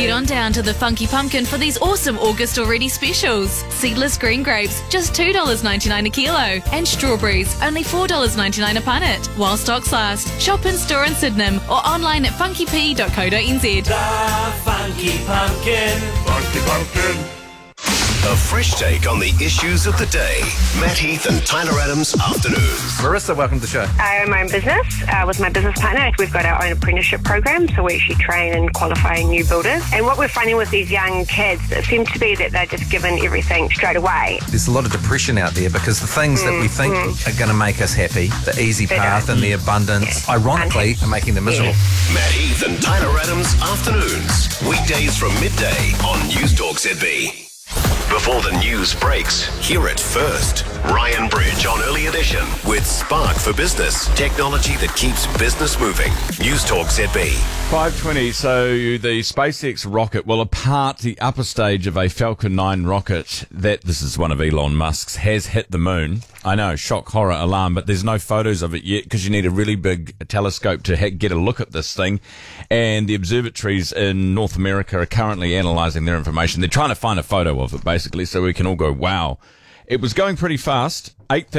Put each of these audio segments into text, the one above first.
Head on down to the Funky Pumpkin for these awesome August already specials. Seedless green grapes, just $2.99 a kilo. And strawberries, only $4.99 a punnet. While stocks last, shop in store in Sydenham or online at funkyp.co.nz. The Funky Pumpkin. Funky Pumpkin. A fresh take on the issues of the day. Matt Heath and Tyler Adams Afternoons. Marissa, welcome to the show. I own my own business with my business partner. We've got our own apprenticeship program, so we actually train and qualify new builders. And what we're finding with these young kids, it seems to be that they're just given everything straight away. There's a lot of depression out there because the things that we think are going to make us happy, the easy path and the abundance, ironically, are making them miserable. Matt Heath and Tyler Adams Afternoons. Weekdays from midday on News Talk ZB. Before the news breaks, hear it first. Ryan Bridge on Early Edition with Spark for Business. Technology that keeps business moving. News Talk ZB. 5:20, so the SpaceX rocket will apart the upper stage of a Falcon 9 rocket this is one of Elon Musk's, has hit the moon. I know, shock, horror, alarm, but there's no photos of it yet because you need a really big telescope to get a look at this thing. And the observatories in North America are currently analysing their information. They're trying to find a photo of it, basically, so we can all go, wow. It was going pretty fast,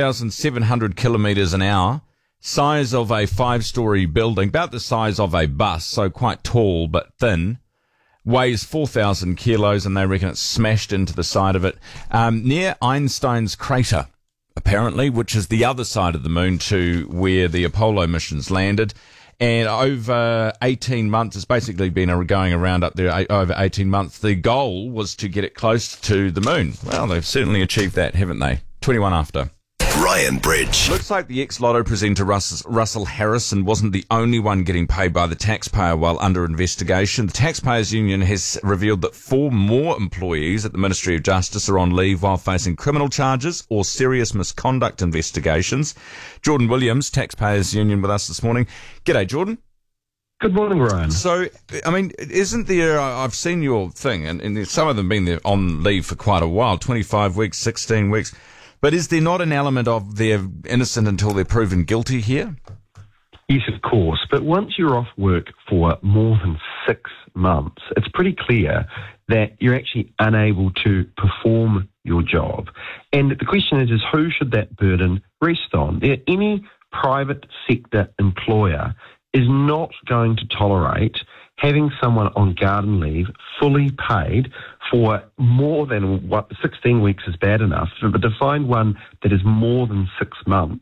8,700 kilometres an hour, size of a 5-storey building, about the size of a bus, so quite tall but thin, weighs 4,000 kilos, and they reckon it's smashed into the side of it, near Einstein's crater, apparently, which is the other side of the moon to where the Apollo missions landed. And over 18 months, it's basically been going around up there over 18 months. The goal was to get it close to the moon. Well, they've certainly achieved that, haven't they? 21 after. Ryan Bridge. Looks like the ex-Lotto presenter Russell Harrison wasn't the only one getting paid by the taxpayer while under investigation. The Taxpayers Union has revealed that 4 more employees at the Ministry of Justice are on leave while facing criminal charges or serious misconduct investigations. Jordan Williams, Taxpayers Union, with us this morning. G'day, Jordan. Good morning, Ryan. So, I mean, isn't there, I've seen your thing, and some of them been there on leave for quite a while, 25 weeks, 16 weeks. But is there not an element of they're innocent until they're proven guilty here? Yes, of course. But once you're off work for more than 6 months, it's pretty clear that you're actually unable to perform your job. And the question is who should that burden rest on? Any private sector employer is not going to tolerate having someone on garden leave fully paid for more than 16 weeks is bad enough, but to find one that is more than 6 months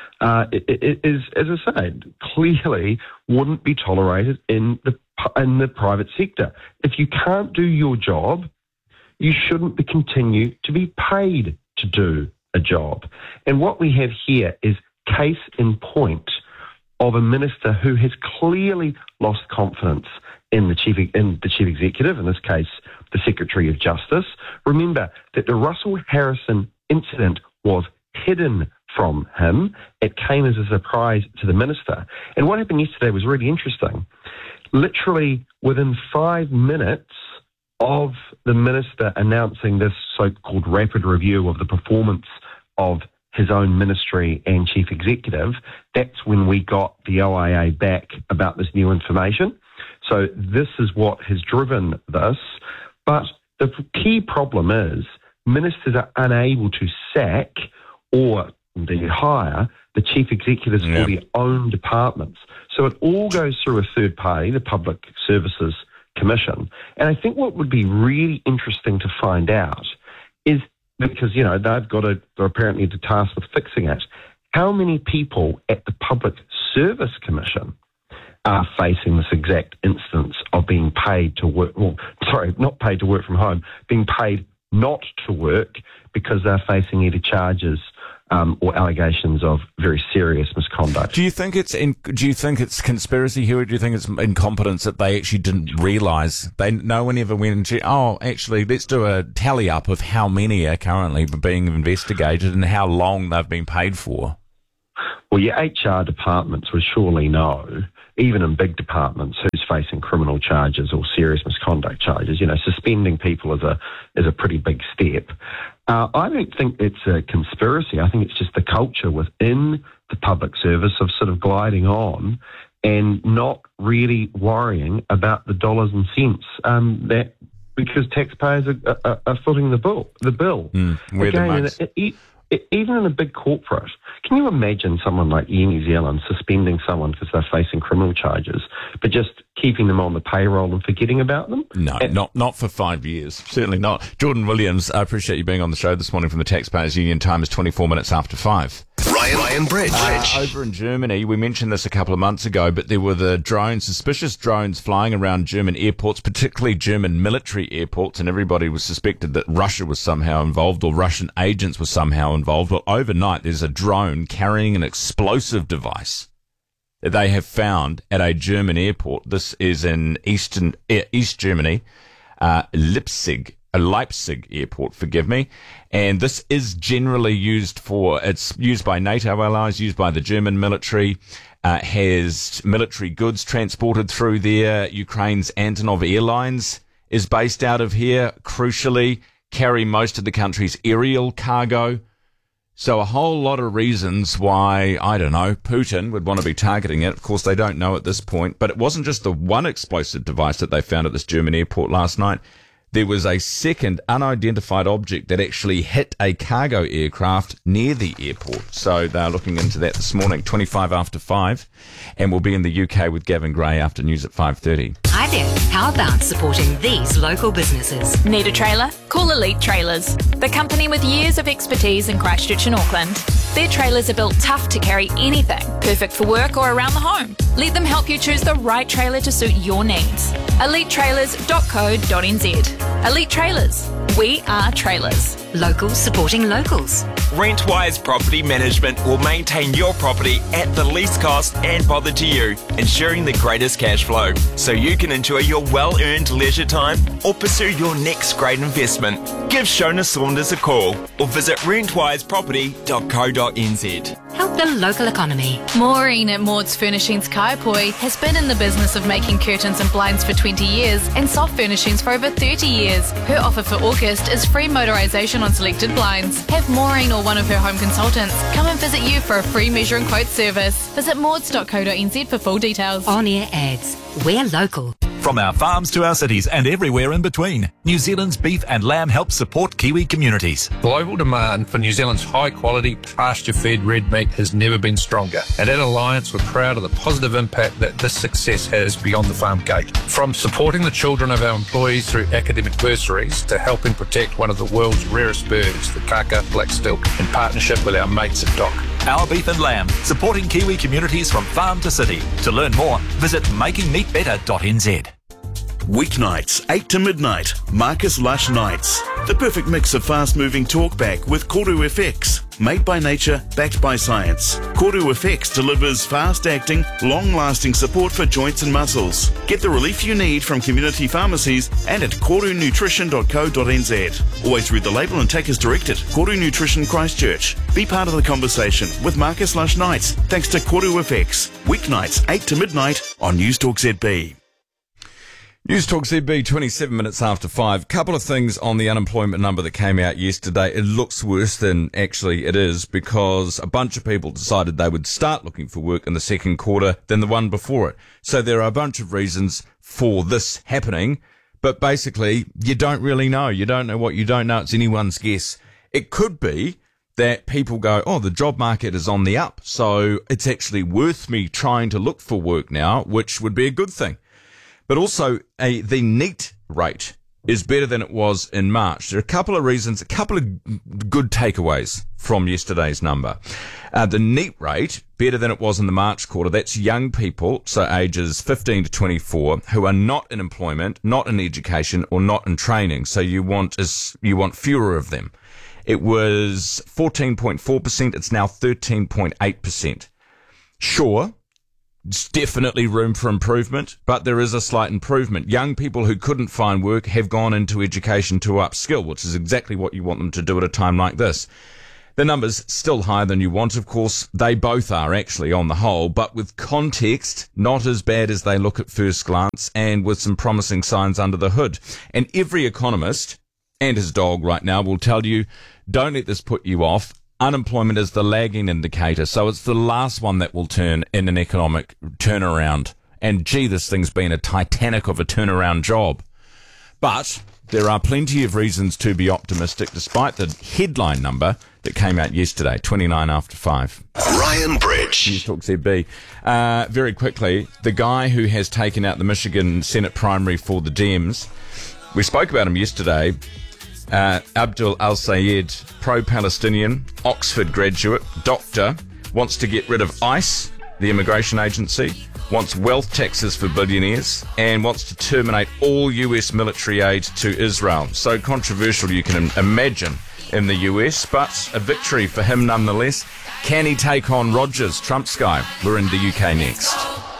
it is, as I said, clearly wouldn't be tolerated in the private sector. If you can't do your job, you shouldn't continue to be paid to do a job. And what we have here is case in point of a minister who has clearly lost confidence in the chief executive, in this case, the Secretary of Justice. Remember that the Russell Harrison incident was hidden from him. It came as a surprise to the minister. And what happened yesterday was really interesting. Literally within 5 minutes of the minister announcing this so-called rapid review of the performance of his own ministry and chief executive, that's when we got the OIA back about this new information. So this is what has driven this. But the key problem is ministers are unable to sack or indeed hire the chief executives for their own departments. So it all goes through a third party, the Public Services Commission. And I think what would be really interesting to find out is, because, they're apparently tasked with fixing it, how many people at the Public Service Commission are facing this exact instance of being paid to work, not paid to work from home, being paid not to work because they're facing either charges or allegations of very serious misconduct. Do you think it's conspiracy here, or do you think it's incompetence that they actually didn't realise? No one ever went and actually, let's do a tally up of how many are currently being investigated and how long they've been paid for? Well, your HR departments would surely know, even in big departments, who's facing criminal charges or serious misconduct charges. Suspending people is a pretty big step. I don't think it's a conspiracy. I think it's just the culture within the public service of sort of gliding on and not really worrying about the dollars and cents because taxpayers are footing the bill. We're the most. Even in a big corporate, can you imagine someone like Air New Zealand suspending someone because they're facing criminal charges, but just keeping them on the payroll and forgetting about them? No, not for 5 years. Certainly not. Jordan Williams, I appreciate you being on the show this morning from the Taxpayers Union. Time is 24 minutes after 5. Ryan Bridge. Over in Germany, we mentioned this a couple of months ago, but there were the suspicious drones flying around German airports, particularly German military airports, and everybody was suspected that Russia was somehow involved or Russian agents were somehow involved. Well, overnight, there's a drone carrying an explosive device that they have found at a German airport. This is in East Germany, Leipzig airport, forgive me. And this is generally it's used by NATO allies, used by the German military, has military goods transported through there. Ukraine's Antonov Airlines is based out of here, crucially, carry most of the country's aerial cargo. So a whole lot of reasons why, I don't know, Putin would want to be targeting it. Of course, they don't know at this point. But it wasn't just the one explosive device that they found at this German airport last night. There was a second unidentified object that actually hit a cargo aircraft near the airport. So they're looking into that this morning, 25 after 5. And we'll be in the UK with Gavin Gray after news at 5:30. Hi there. How about supporting these local businesses? Need a trailer? Call Elite Trailers, the company with years of expertise in Christchurch and Auckland. Their trailers are built tough to carry anything, perfect for work or around the home. Let them help you choose the right trailer to suit your needs. EliteTrailers.co.nz. Elite Trailers. We are trailers. Locals supporting locals. Rentwise Property Management will maintain your property at the least cost and bother to you, ensuring the greatest cash flow, so you can enjoy your well-earned leisure time or pursue your next great investment. Give Shona Saunders a call or visit rentwiseproperty.co.nz. Help the local economy. Maureen at Maud's Furnishings Kaiapoi has been in the business of making curtains and blinds for 20 years and soft furnishings for over 30 years. Her offer for August is free motorisation on selected blinds. Have Maureen or one of her home consultants come and visit you for a free measure and quote service. Visit mauds.co.nz for full details. On-air ads. We're local. From our farms to our cities and everywhere in between, New Zealand's beef and lamb helps support Kiwi communities. Global demand for New Zealand's high-quality, pasture-fed red meat has never been stronger. And at Alliance, we're proud of the positive impact that this success has beyond the farm gate. From supporting the children of our employees through academic bursaries to helping protect one of the world's rarest birds, the kaka black stilt, in partnership with our mates at DOC. Our beef and lamb, supporting Kiwi communities from farm to city. To learn more, visit makingmeatbetter.nz. Weeknights, 8 to midnight, Marcus Lush Nights. The perfect mix of fast-moving talkback with Koru FX. Made by nature, backed by science. Koru FX delivers fast-acting, long-lasting support for joints and muscles. Get the relief you need from community pharmacies and at korunutrition.co.nz. Always read the label and take as directed. Koru Nutrition Christchurch. Be part of the conversation with Marcus Lush Nights thanks to Koru FX. Weeknights, 8 to midnight on Newstalk ZB. Newstalk ZB, 27 minutes after 5. Couple of things on the unemployment number that came out yesterday. It looks worse than actually it is because a bunch of people decided they would start looking for work in the second quarter than the one before it. So there are a bunch of reasons for this happening, but basically you don't really know. You don't know what you don't know. It's anyone's guess. It could be that people go, oh, the job market is on the up, so it's actually worth me trying to look for work now, which would be a good thing. But also, the NEET rate is better than it was in March. There are a couple of reasons, a couple of good takeaways from yesterday's number. The NEET rate, better than it was in the March quarter. That's young people, so ages 15 to 24, who are not in employment, not in education, or not in training. So you want fewer of them. It was 14.4%. It's now 13.8%. Sure. It's definitely room for improvement, but there is a slight improvement. Young people who couldn't find work have gone into education to upskill, which is exactly what you want them to do at a time like this. The number's still higher than you want, of course. They both are actually on the whole, but with context, not as bad as they look at first glance and with some promising signs under the hood. And every economist and his dog right now will tell you, don't let this put you off. unemployment is the lagging indicator, so it's the last one that will turn in an economic turnaround. And gee, this thing's been a Titanic of a turnaround job. But there are plenty of reasons to be optimistic, despite the headline number that came out yesterday, 29 after 5. Ryan Bridge. News Talk ZB. Very quickly, the guy who has taken out the Michigan Senate primary for the Dems, we spoke about him yesterday, Abdul Al-Sayed, pro-Palestinian, Oxford graduate, doctor, wants to get rid of ICE, the immigration agency, wants wealth taxes for billionaires, and wants to terminate all US military aid to Israel. So controversial you can imagine in the US, but a victory for him nonetheless. Can he take on Rogers, Trump's guy? We're in the UK next.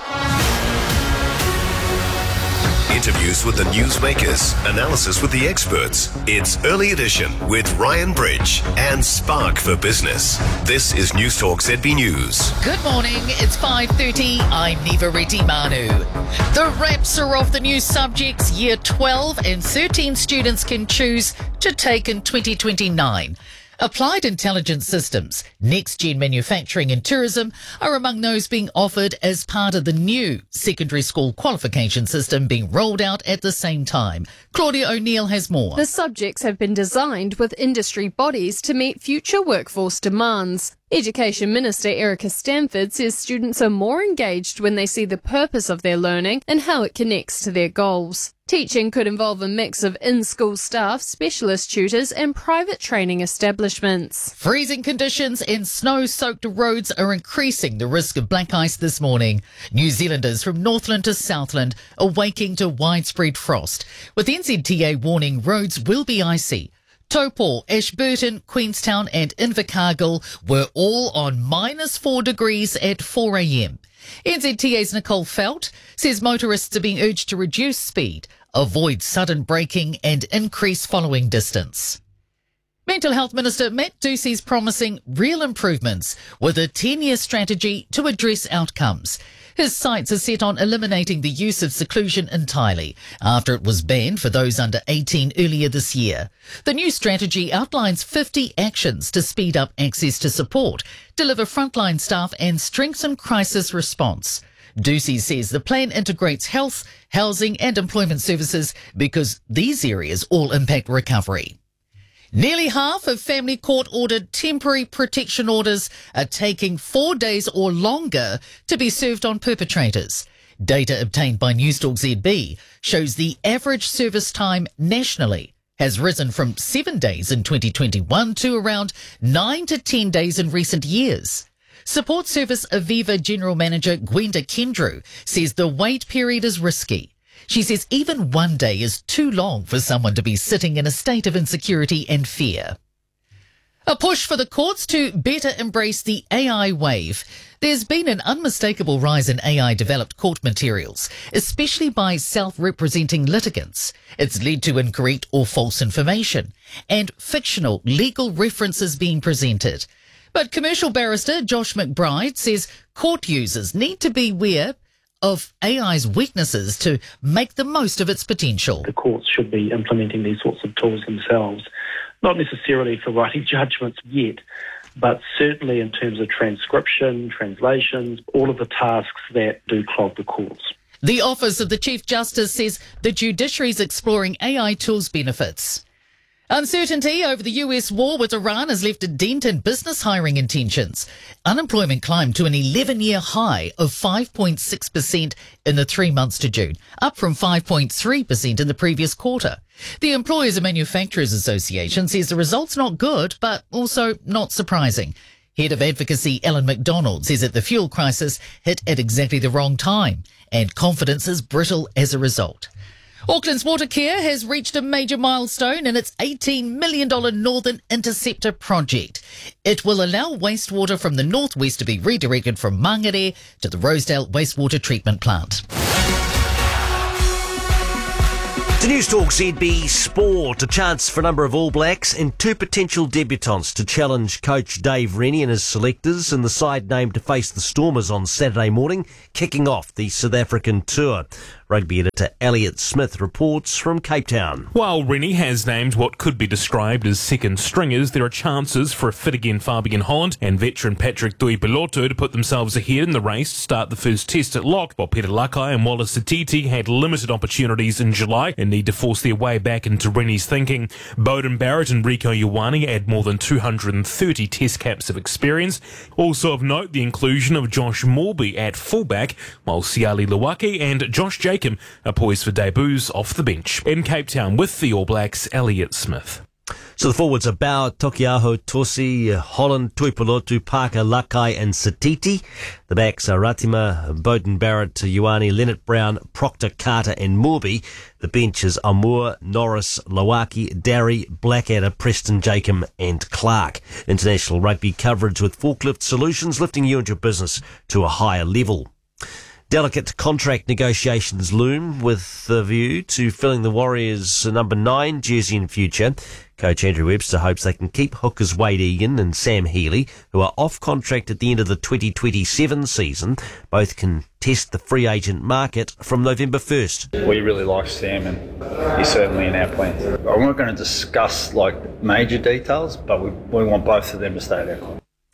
Interviews with the newsmakers, analysis with the experts. It's Early Edition with Ryan Bridge and Spark for Business. This is News Talk ZB News. Good morning, it's 5:30. I'm Neva Reddy Manu. The wraps are off the new subjects Year 12 and 13 students can choose to take in 2029. Applied Intelligence Systems, Next-Gen Manufacturing and Tourism are among those being offered as part of the new secondary school qualification system being rolled out at the same time. Claudia O'Neill has more. The subjects have been designed with industry bodies to meet future workforce demands. Education Minister Erica Stanford says students are more engaged when they see the purpose of their learning and how it connects to their goals. Teaching could involve a mix of in-school staff, specialist tutors and private training establishments. Freezing conditions and snow-soaked roads are increasing the risk of black ice this morning. New Zealanders from Northland to Southland are waking to widespread frost, with NZTA warning roads will be icy. Taupo, Ashburton, Queenstown and Invercargill were all on -4 degrees at 4 a.m. NZTA's Nicole Felt says motorists are being urged to reduce speed, avoid sudden braking and increase following distance. Mental Health Minister Matt Ducey is promising real improvements with a 10-year strategy to address outcomes. His sights are set on eliminating the use of seclusion entirely after it was banned for those under 18 earlier this year. The new strategy outlines 50 actions to speed up access to support, deliver frontline staff and strengthen crisis response. Ducey says the plan integrates health, housing and employment services because these areas all impact recovery. Nearly half of family court-ordered temporary protection orders are taking 4 days or longer to be served on perpetrators. Data obtained by News Talk ZB shows the average service time nationally has risen from 7 days in 2021 to around 9 to 10 days in recent years. Support Service Aviva General Manager Gwenda Kendrew says the wait period is risky. She says even 1 day is too long for someone to be sitting in a state of insecurity and fear. A push for the courts to better embrace the AI wave. There's been an unmistakable rise in AI-developed court materials, especially by self-representing litigants. It's led to incorrect or false information and fictional legal references being presented. But commercial barrister Josh McBride says court users need to be aware of AI's weaknesses to make the most of its potential. The courts should be implementing these sorts of tools themselves, not necessarily for writing judgments yet, but certainly in terms of transcription, translations, all of the tasks that do clog the courts. The Office of the Chief Justice says the judiciary is exploring AI tools' benefits. Uncertainty over the US war with Iran has left a dent in business hiring intentions. Unemployment climbed to an 11-year high of 5.6% in the 3 months to June, up from 5.3% in the previous quarter. The Employers and Manufacturers Association says the result's not good, but also not surprising. Head of Advocacy Ellen McDonald says that the fuel crisis hit at exactly the wrong time, and confidence is brittle as a result. Auckland's Watercare has reached a major milestone in its $18 million Northern Interceptor project. It will allow wastewater from the northwest to be redirected from Mangere to the Rosedale Wastewater Treatment Plant. To News Talk ZB Sport, a chance for a number of All Blacks and 2 potential debutants to challenge coach Dave Rennie and his selectors in the side named to face the Stormers on Saturday morning, kicking off the South African tour. Rugby editor Elliot Smith reports from Cape Town. While Rennie has named what could be described as second stringers, there are chances for a fit again Fabian Holland and veteran Patrick Tuipulotu to put themselves ahead in the race to start the first test at lock, while Peter Lakai and Wallace Satiti had limited opportunities in July and need to force their way back into Rennie's thinking. Bowden Barrett and Rico Ioane add more than 230 test caps of experience. Also of note, the inclusion of Josh Morby at fullback, while Siali Luwaki and Josh Jacob are poised for debuts off the bench. In Cape Town with the All Blacks, Elliot Smith. So the forwards are Bauer, Tokiaho, Tosi, Holland, Tuipulotu, Parker, Lakai and Satiti. The backs are Ratima, Bowden Barrett, Ioane, Leonard Brown, Proctor, Carter and Morby. The benches are Moore, Norris, Lawaki, Darry, Blackadder, Preston, Jacob and Clark. International rugby coverage with Forklift Solutions, lifting you and your business to a higher level. Delicate contract negotiations loom with the view to filling the Warriors' number 9 jersey in future. Coach Andrew Webster hopes they can keep hookers Wade Egan and Sam Healy, who are off contract at the end of the 2027 season. Both can test the free agent market from November 1st. We really like Sam and he's certainly in our plans. I'm not going to discuss major details, but we want both of them to stay there.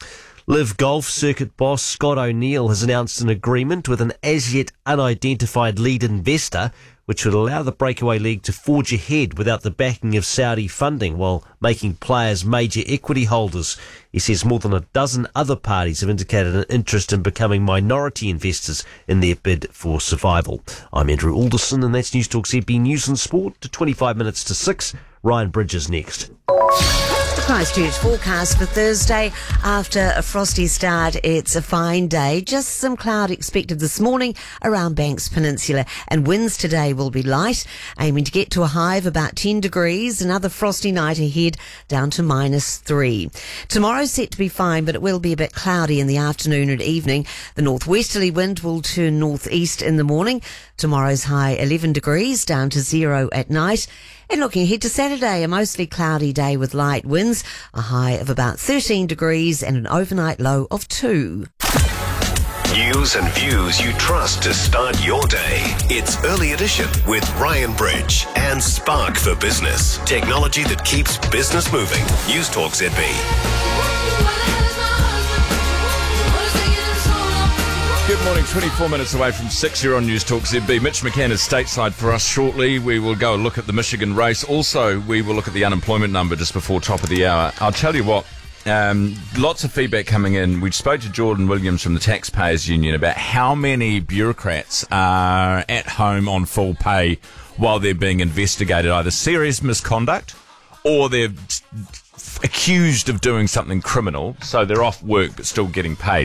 Live Golf circuit boss Scott O'Neill has announced an agreement with an as-yet unidentified lead investor which would allow the Breakaway League to forge ahead without the backing of Saudi funding while making players major equity holders. He says more than a dozen other parties have indicated an interest in becoming minority investors in their bid for survival. I'm Andrew Alderson and that's News Talk ZB News and Sport to 25 minutes to 6. Ryan Bridges next. The Christchurch forecast for Thursday. After a frosty start, it's a fine day. Just some cloud expected this morning around Banks Peninsula, and winds today will be light, aiming to get to a high of about 10 degrees. Another frosty night ahead, down to -3. Tomorrow's set to be fine, but it will be a bit cloudy in the afternoon and evening. The northwesterly wind will turn northeast in the morning. Tomorrow's high 11 degrees, down to 0 at night. And looking ahead to Saturday, a mostly cloudy day with light winds, a high of about 13 degrees and an overnight low of 2. News and views you trust to start your day. It's Early Edition with Ryan Bridge and Spark for Business. Technology that keeps business moving. News Talk ZB. Good morning, 24 minutes away from 6 here on News Talk ZB. Mitch McCann is stateside for us shortly. We will go look at the Michigan race. Also, we will look at the unemployment number just before top of the hour. I'll tell you what, lots of feedback coming in. We spoke to Jordan Williams from the Taxpayers Union about how many bureaucrats are at home on full pay while they're being investigated, either serious misconduct or they're accused of doing something criminal, so they're off work but still getting paid.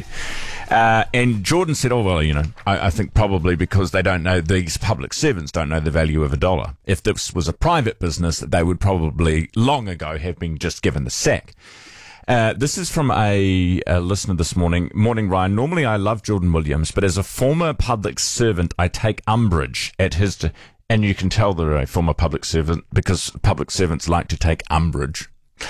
And Jordan said, I think probably because they don't know, these public servants don't know the value of a dollar. If this was a private business, they would probably long ago have been just given the sack. This is from a listener this morning. Morning, Ryan. Normally I love Jordan Williams, but as a former public servant, I take umbrage at his... and you can tell they're a former public servant because public servants like to take umbrage.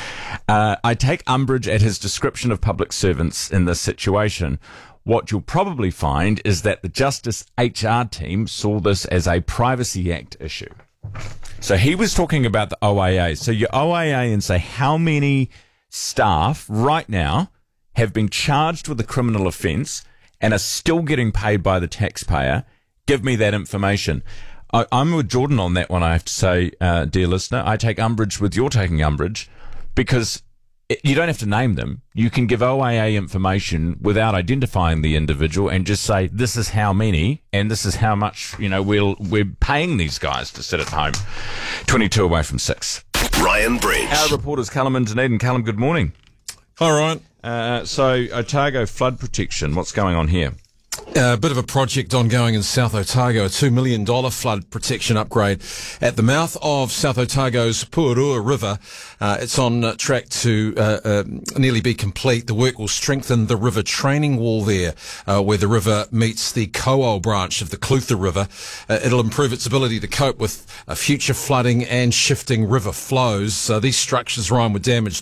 I take umbrage at his description of public servants in this situation. What you'll probably find is that the Justice HR team saw this as a Privacy Act issue. So he was talking about the OAA. So your OAA and say how many staff right now have been charged with a criminal offence and are still getting paid by the taxpayer. Give me that information. I'm with Jordan on that one, I have to say, dear listener. I take umbrage with your taking umbrage because you don't have to name them. You can give OAA information without identifying the individual and just say, this is how many and this is how much, we're paying these guys to sit at home. 22 away from 6. Ryan Bridge. Our reporter's Callum in Dunedin. Callum, good morning. Hi, Ryan. So, Otago flood protection, what's going on here? A bit of a project ongoing in South Otago, a $2 million flood protection upgrade at the mouth of South Otago's Puarua River. It's on track to nearly be complete. The work will strengthen the river training wall there, where the river meets the Kowal branch of the Clutha River. It'll improve its ability to cope with future flooding and shifting river flows. These structures, Ryan, were damaged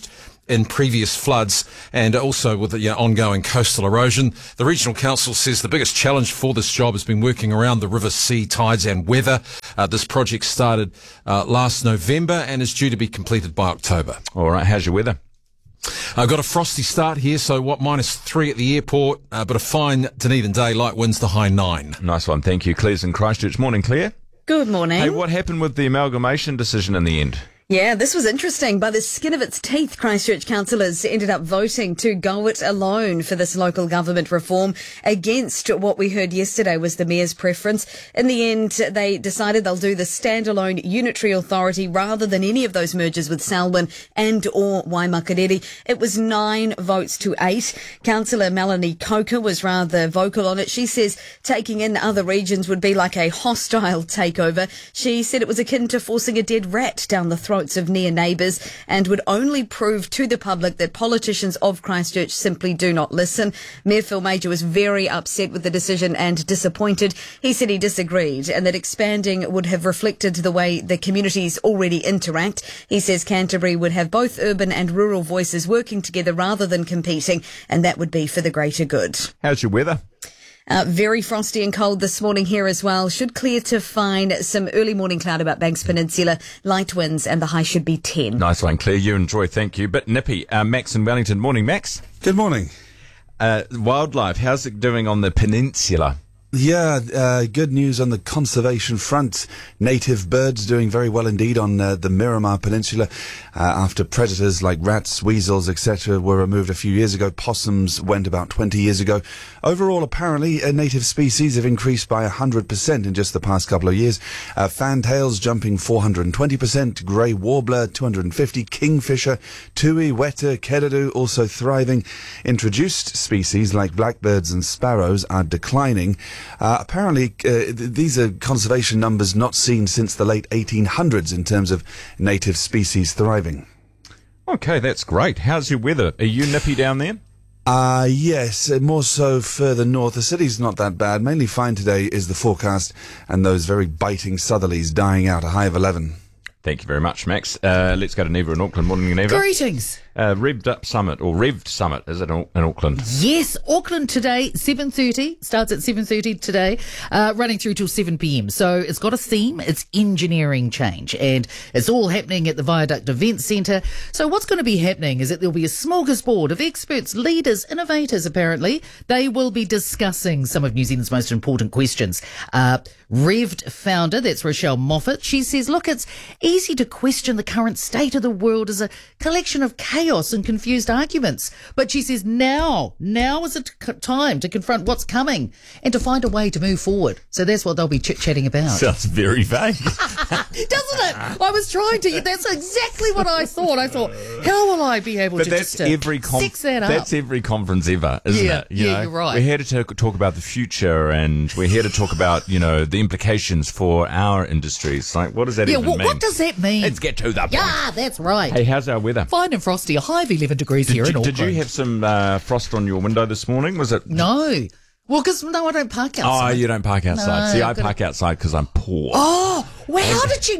in previous floods and also with the ongoing coastal erosion. The Regional Council says the biggest challenge for this job has been working around the river, sea, tides and weather. This project started last November and is due to be completed by October. All right, how's your weather? I've got a frosty start here, so -3 at the airport, but a fine Dunedin day, light winds to high 9. Nice one, thank you. Claire's in Christchurch. Morning, Claire. Good morning. Hey, what happened with the amalgamation decision in the end? Yeah, this was interesting. By the skin of its teeth, Christchurch councillors ended up voting to go it alone for this local government reform against what we heard yesterday was the Mayor's preference. In the end, they decided they'll do the standalone unitary authority rather than any of those mergers with Selwyn and or Waimakariri. It was 9 votes to 8. Councillor Melanie Coker was rather vocal on it. She says taking in other regions would be like a hostile takeover. She said it was akin to forcing a dead rat down the throat of near neighbours and would only prove to the public that politicians of Christchurch simply do not listen. Mayor Phil Major was very upset with the decision and disappointed. He said he disagreed and that expanding would have reflected the way the communities already interact. He says Canterbury would have both urban and rural voices working together rather than competing, and that would be for the greater good. How's your weather? Very frosty and cold this morning here as well. Should clear to fine. Some early morning cloud about Banks Peninsula. Light winds and the high should be 10. Nice one, Claire. You enjoy. Thank you. Bit nippy. Max in Wellington. Morning, Max. Good morning. Wildlife, how's it doing on the peninsula? Yeah, good news on the conservation front. Native birds doing very well indeed on the Miramar Peninsula after predators like rats, weasels, etc. were removed a few years ago. Possums went about 20 years ago. Overall, apparently, native species have increased by 100% in just the past couple of years. Fantails jumping 420%, grey warbler 250%, kingfisher, tui, weta, kereroo also thriving. Introduced species like blackbirds and sparrows are declining. Apparently, these are conservation numbers not seen since the late 1800s in terms of native species thriving. Okay, that's great. How's your weather? Are you nippy down there? Yes, more so further north. The city's not that bad. Mainly fine today is the forecast, and those very biting southerlies dying out, a high of 11. Thank you very much, Max. Let's go to Neva in Auckland. Morning, Neva. Greetings. Revved Summit, is it in Auckland? Yes, Auckland today, 7:30, starts at 7:30 today, running through till 7 p.m. So it's got a theme, it's engineering change, and it's all happening at the Viaduct Event Centre. So what's going to be happening is that there'll be a smorgasbord of experts, leaders, innovators apparently. They will be discussing some of New Zealand's most important questions. Revved founder, that's Rochelle Moffat, she says, look, it's easy to question the current state of the world as a collection of chaos and confused arguments. But she says now is a time to confront what's coming and to find a way to move forward. So that's what they'll be chit-chatting about. Sounds very vague. Doesn't it? I was trying to, that's exactly what I thought. I thought, how will I be able to just fix that up? That's every conference ever, isn't it? You're right. We're here to talk about the future and we're here to talk about, the implications for our industries. Like, what does that even mean? What does that mean? Let's get to the point. Yeah, that's right. Hey, how's our weather? Fine and frosty, a high of 11 degrees here in Auckland. Did you have some frost on your window this morning? Was it? No. Well, because I don't park outside. Oh, you don't park outside. No, See, I park outside because I'm poor. Oh, well, what did you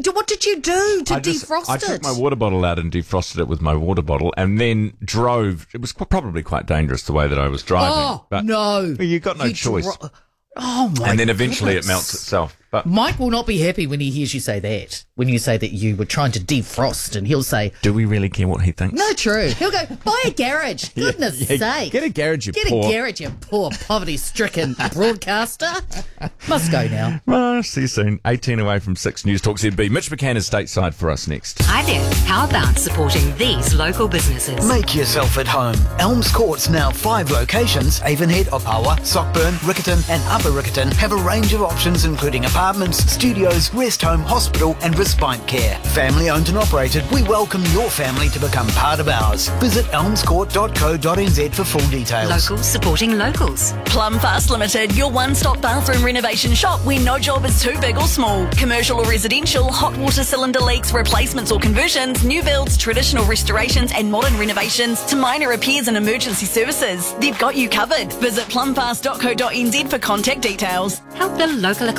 do to defrost it? I took my water bottle out and defrosted it with my water bottle and then drove. It was probably quite dangerous the way that I was driving. Oh, but no. You got no choice. Oh, my And then eventually goodness. it melts itself. But Mike will not be happy when he hears you say that. When you say that you were trying to defrost, and he'll say, do we really care what he thinks? no, true. He'll go, buy a garage. Goodness sake. Get a garage, Get a garage, you poor poverty-stricken broadcaster. Must go now. Well, see you soon. 18 away from 6 News Talk ZB. Mitch McCann is stateside for us next. Hi there. How about supporting these local businesses? Make yourself at home. Elms Court's now 5 locations. Avonhead, Opawa, Sockburn, Riccarton and Upper Riccarton have a range of options including apartments, studios, rest home, hospital and respite care. Family owned and operated, we welcome your family to become part of ours. Visit elmscourt.co.nz for full details. Locals supporting locals. Plum Fast Limited, your one-stop bathroom renovation shop where no job is too big or small. Commercial or residential, hot water cylinder leaks, replacements or conversions, new builds, traditional restorations and modern renovations to minor repairs and emergency services. They've got you covered. Visit plumfast.co.nz for contact details. Help the local economy.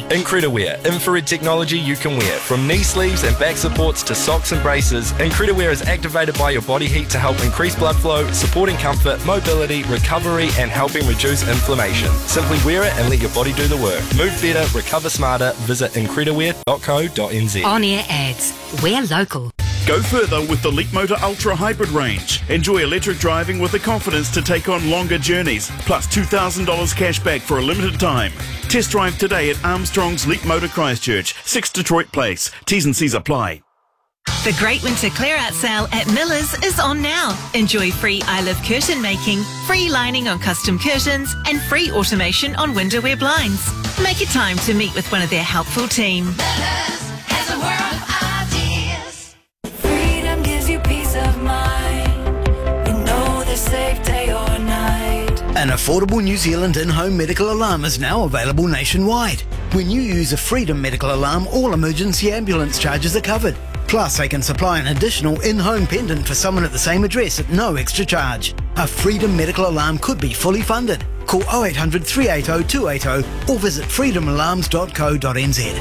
Incrediwear, infrared technology you can wear. From knee sleeves and back supports to socks and braces, Incrediwear is activated by your body heat to help increase blood flow, supporting comfort, mobility, recovery and helping reduce inflammation. Simply wear it and let your body do the work. Move better, recover smarter. Visit incrediwear.co.nz. On-air ads. We're local. Go further with the Leapmotor Ultra Hybrid range. Enjoy electric driving with the confidence to take on longer journeys, plus $2,000 cash back for a limited time. Test drive today at Armstrong's Leapmotor Christchurch, 6 Detroit Place. T's and C's apply. The Great Winter Clear-Out Sale at Miller's is on now. Enjoy free I Live curtain making, free lining on custom curtains, and free automation on window wear blinds. Make it time to meet with one of their helpful team. Miller's has a world of ideas. Freedom gives you peace of mind. You know the safe day or night. An affordable New Zealand in-home medical alarm is now available nationwide. When you use a Freedom medical alarm, all emergency ambulance charges are covered. Plus, they can supply an additional in-home pendant for someone at the same address at no extra charge. A Freedom medical alarm could be fully funded. Call 0800 380 280 or visit freedomalarms.co.nz.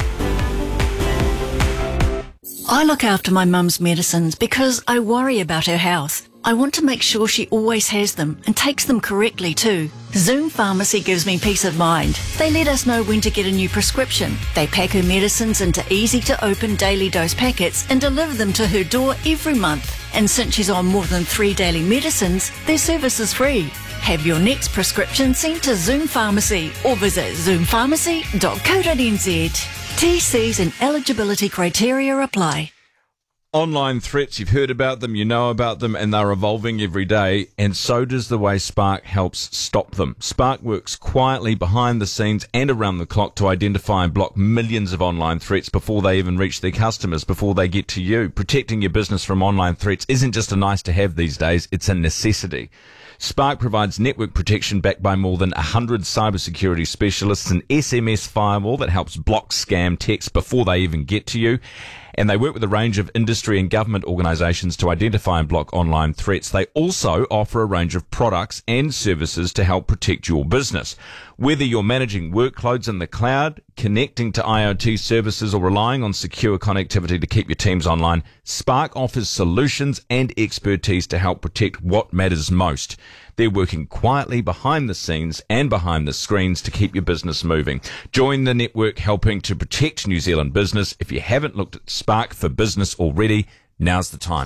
I look after my mum's medicines because I worry about her health. I want to make sure she always has them and takes them correctly too. Zoom Pharmacy gives me peace of mind. They let us know when to get a new prescription. They pack her medicines into easy-to-open daily dose packets and deliver them to her door every month. And since she's on more than 3 daily medicines, their service is free. Have your next prescription sent to Zoom Pharmacy or visit zoompharmacy.co.nz. TCs and eligibility criteria apply. Online threats, you've heard about them, you know about them, and they're evolving every day, and so does the way Spark helps stop them. Spark works quietly behind the scenes and around the clock to identify and block millions of online threats before they even reach their customers, before they get to you. Protecting your business from online threats isn't just a nice to have these days, it's a necessity. Spark provides network protection backed by more than 100 cybersecurity specialists, an SMS firewall that helps block scam texts before they even get to you. And they work with a range of industry and government organisations to identify and block online threats. They also offer a range of products and services to help protect your business. Whether you're managing workloads in the cloud, connecting to IoT services, or relying on secure connectivity to keep your teams online, Spark offers solutions and expertise to help protect what matters most. They're working quietly behind the scenes and behind the screens to keep your business moving. Join the network helping to protect New Zealand business. If you haven't looked at Spark for Business already, now's the time.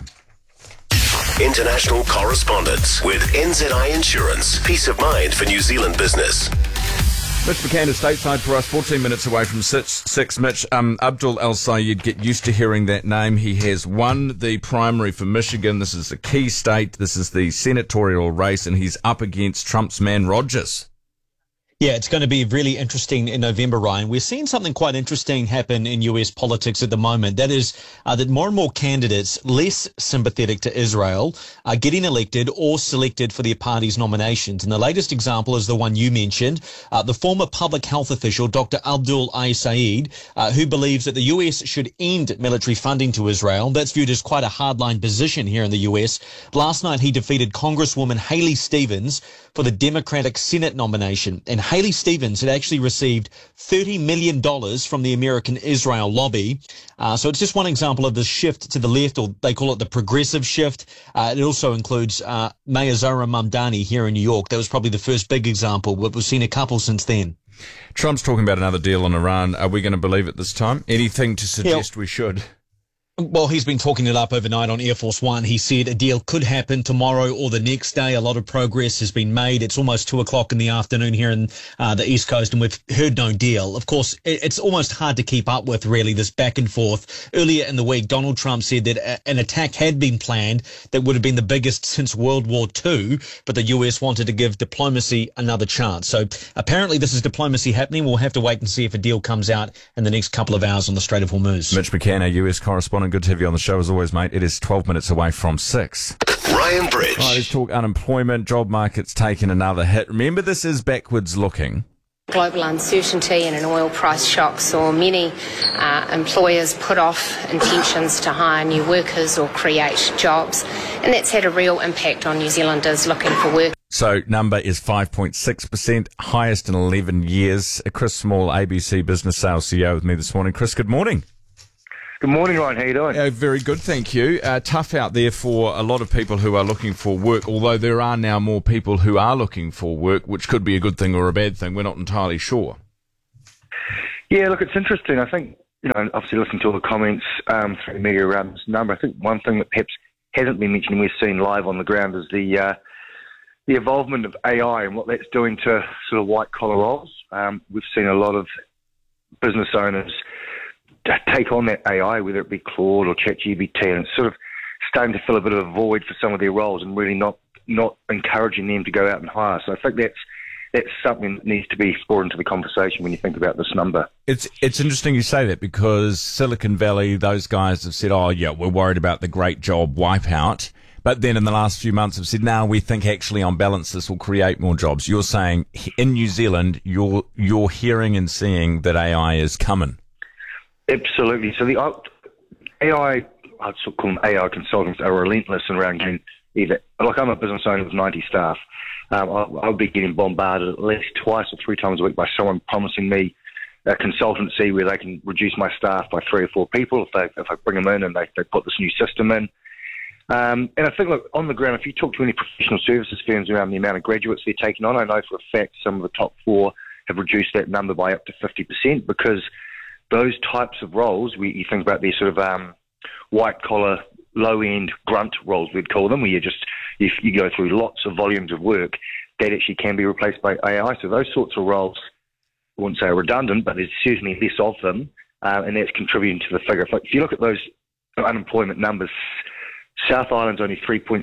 International correspondence with NZI Insurance. Peace of mind for New Zealand business. Mitch McCann is stateside for us, 14 minutes away from 6. Mitch, Abdul El-Sayed, get used to hearing that name. He has won the primary for Michigan. This is a key state. This is the senatorial race, and he's up against Trump's man, Rogers. Yeah, it's going to be really interesting in November, Ryan. We're seeing something quite interesting happen in US politics at the moment. That is that more and more candidates less sympathetic to Israel are getting elected or selected for their party's nominations. And the latest example is the one you mentioned, the former public health official, Dr. Abdul El-Sayed, who believes that the US should end military funding to Israel. That's viewed as quite a hardline position here in the US. Last night, he defeated Congresswoman Haley Stevens for the Democratic Senate nomination. And Haley Stevens had actually received $30 million from the American Israel lobby. So it's just one example of the shift to the left, or they call it the progressive shift. It also includes Mayor Zohran Mamdani here in New York. That was probably the first big example, but we've seen a couple since then. Trump's talking about another deal on Iran. Are we going to believe it this time? Anything to suggest we should? Well, he's been talking it up overnight on Air Force One. He said a deal could happen tomorrow or the next day. A lot of progress has been made. It's almost 2:00 in the afternoon here in the East Coast, and we've heard no deal. Of course, it's almost hard to keep up with, really, this back and forth. Earlier in the week, Donald Trump said that an attack had been planned that would have been the biggest since World War II, but the US wanted to give diplomacy another chance. So apparently this is diplomacy happening. We'll have to wait and see if a deal comes out in the next couple of hours on the Strait of Hormuz. Mitch McCann, our US correspondent. Good to have you on the show as always, mate. It is 12 minutes away from 6. Ryan Bridge. Right, let's talk unemployment. Job market's taken another hit. Remember, this is backwards looking. Global uncertainty and an oil price shock saw many employers put off intentions to hire new workers or create jobs, and that's had a real impact on New Zealanders looking for work. So number is 5.6%, highest in 11 years. Chris Small, ABC Business Sales CEO with me this morning. Chris, good morning. Good morning, Ryan. How you doing? Very good, thank you. Tough out there for a lot of people who are looking for work, although there are now more people who are looking for work, which could be a good thing or a bad thing. We're not entirely sure. Yeah, look, it's interesting. I think, obviously listening to all the comments through the media around this number, I think one thing that perhaps hasn't been mentioned and we've seen live on the ground is the involvement of AI and what that's doing to sort of white-collar roles. We've seen a lot of business owners take on that AI, whether it be Claude or ChatGPT, and it's sort of starting to fill a bit of a void for some of their roles and really not encouraging them to go out and hire. So I think that's something that needs to be brought into the conversation when you think about this number. It's interesting you say that because Silicon Valley, those guys have said, oh yeah, we're worried about the great job wipeout. But then in the last few months have said, no, we think actually on balance this will create more jobs. You're saying in New Zealand, you're hearing and seeing that AI is coming. Absolutely. So the AI, I'd sort of call them AI consultants, are relentless around getting either, like I'm a business owner with 90 staff. I'll be getting bombarded at least twice or 3 times a week by someone promising me a consultancy where they can reduce my staff by 3 or 4 people if I bring them in and they put this new system in. And I think, look, on the ground, if you talk to any professional services firms around the amount of graduates they're taking on, I know for a fact some of the top 4 have reduced that number by up to 50% because those types of roles, you think about these sort of white-collar, low-end grunt roles, we'd call them, where you go through lots of volumes of work, that actually can be replaced by AI. So those sorts of roles, I wouldn't say are redundant, but there's certainly less of them, and that's contributing to the figure. If you look at those unemployment numbers, South Island's only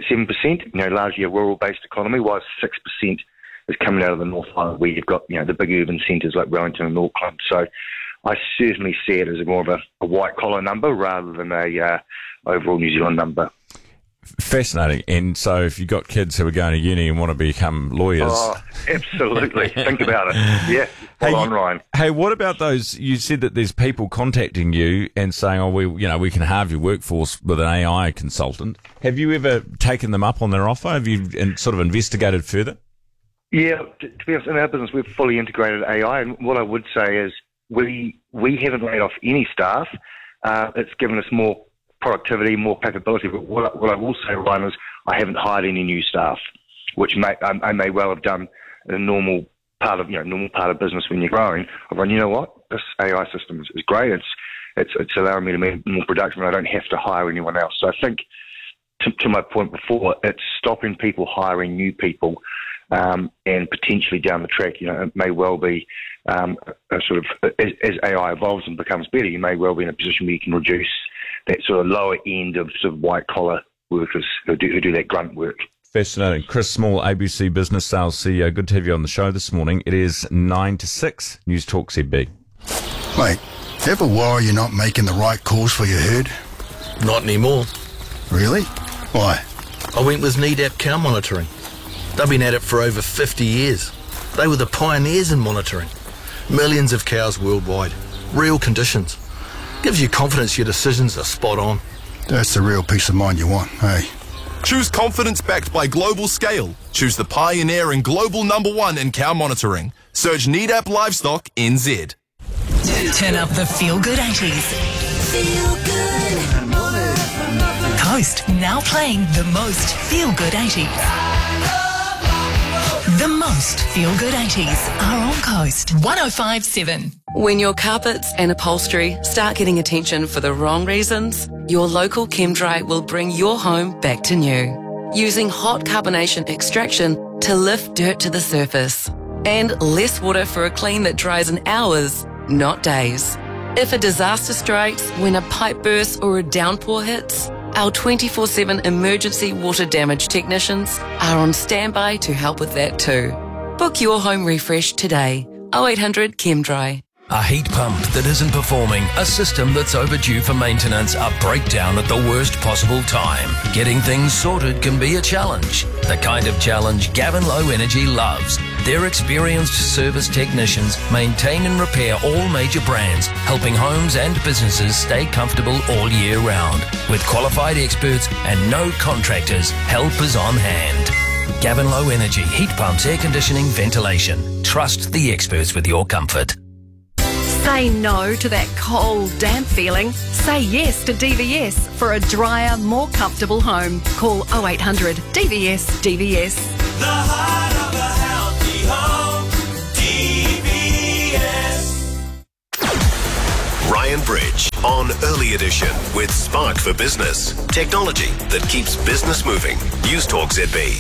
3.7%, largely a rural-based economy, while 6% is coming out of the North Island, where you've got, the big urban centres like Wellington and Auckland. So I certainly see it as more of a white-collar number rather than a overall New Zealand number. Fascinating. And so if you've got kids who are going to uni and want to become lawyers... Oh, absolutely. Think about it. Yeah, on, Ryan. Hey, what about those... You said that there's people contacting you and saying, oh, we can halve your workforce with an AI consultant. Have you ever taken them up on their offer? Have you sort of investigated further? Yeah, to be honest, in our business, we've fully integrated AI. And what I would say is we haven't laid off any staff. It's given us more productivity, more capability. But what I will say, Ryan, is I haven't hired any new staff, which I may well have done in a normal part of business when you're growing. I've gone, you know what, this AI system is great. It's allowing me to be more productive, and I don't have to hire anyone else. So I think, to my point before, it's stopping people hiring new people, and potentially down the track, it may well be a sort of as AI evolves and becomes better, you may well be in a position where you can reduce that sort of lower end of sort of white collar workers who do that grunt work. Fascinating. Chris Small, ABC Business Sales CEO. Good to have you on the show this morning. It is 9 to 6. News Talk ZB. Mate, ever worry you're not making the right calls for your herd? Not anymore. Really? Why? I went with NEDAP Cow Monitoring. They've been at it for over 50 years. They were the pioneers in monitoring. Millions of cows worldwide. Real conditions. Gives you confidence your decisions are spot on. That's the real peace of mind you want, hey? Choose confidence backed by global scale. Choose the pioneer and global #1 in cow monitoring. Search NEDAP Livestock NZ. Turn up the feel-good 80s. Feel good. Coast now playing the most feel-good 80s. The most feel-good 80s are on Coast 105.7. When your carpets and upholstery start getting attention for the wrong reasons, your local ChemDry will bring your home back to new. Using hot carbonation extraction to lift dirt to the surface. And less water for a clean that dries in hours, not days. If a disaster strikes when a pipe bursts or a downpour hits, our 24/7 emergency water damage technicians are on standby to help with that too. Book your home refresh today. 0800 ChemDry. A heat pump that isn't performing, a system that's overdue for maintenance, a breakdown at the worst possible time. Getting things sorted can be a challenge. The kind of challenge Gavin Low Energy loves. Their experienced service technicians maintain and repair all major brands, helping homes and businesses stay comfortable all year round. With qualified experts and no contractors, help is on hand. Gavin Low Energy Heat Pumps, Air Conditioning, Ventilation. Trust the experts with your comfort. Say no to that cold, damp feeling. Say yes to DVS for a drier, more comfortable home. Call 0800 DVS DVS. The heart of a healthy home, DVS. Ryan Bridge on Early Edition with Spark for Business. Technology that keeps business moving. News Talk ZB.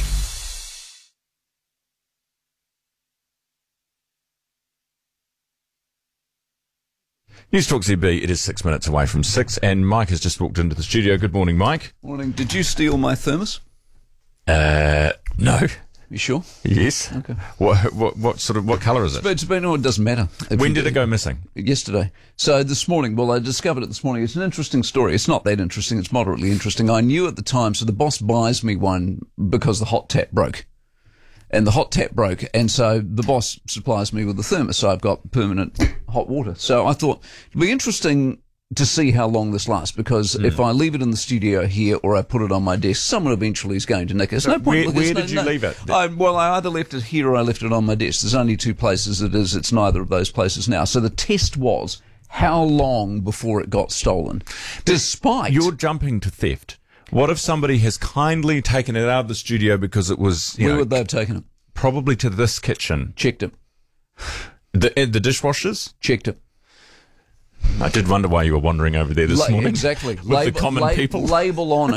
News Talk ZB, it is 6 minutes away from 6, and Mike has just walked into the studio. Good morning, Mike. Morning. Did you steal my thermos? No. You sure? Yes. Okay. What colour is it? It doesn't matter. When did it go missing? Yesterday. So this morning, I discovered it this morning. It's an interesting story. It's not that interesting. It's moderately interesting. I knew at the time, so the boss buys me one because the hot tap broke. And the hot tap broke, and so the boss supplies me with the thermos, so I've got permanent hot water. So I thought it'd be interesting to see how long this lasts, because if I leave it in the studio here or I put it on my desk, someone eventually is going to nick it. There's no point. Where did you leave it? I either left it here or I left it on my desk. There's only two places it is. It's neither of those places now. So the test was how long before it got stolen. Despite... You're jumping to theft. What if somebody has kindly taken it out of the studio because it was... Where would they have taken it? Probably to this kitchen. Checked it. The dishwashers? Checked it. I did wonder why you were wandering over there this morning. Exactly. With the common people. Label on